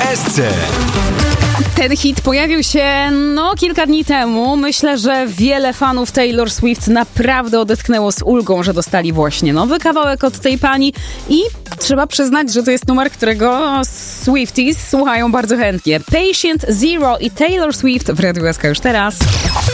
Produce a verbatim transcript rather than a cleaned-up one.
S C. Ten hit pojawił się no kilka dni temu. Myślę, że wiele fanów Taylor Swift naprawdę odetchnęło z ulgą, że dostali właśnie nowy kawałek od tej pani i trzeba przyznać, że to jest numer, którego Swifties słuchają bardzo chętnie. Patient Zero i Taylor Swift w Radiu S K już teraz.